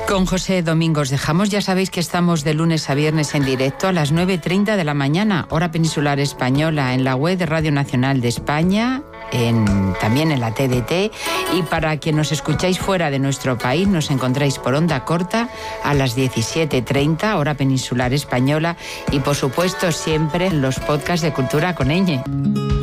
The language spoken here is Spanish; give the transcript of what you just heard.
Con José Domingos Dejamos, ya sabéis que estamos de lunes a viernes en directo a las 9:30 de la mañana, hora peninsular española, en la web de Radio Nacional de España, también en la TDT, y para quienes nos escucháis fuera de nuestro país, nos encontráis por onda corta a las 17:30, hora peninsular española, y por supuesto siempre en los podcasts de Cultura con Ñ.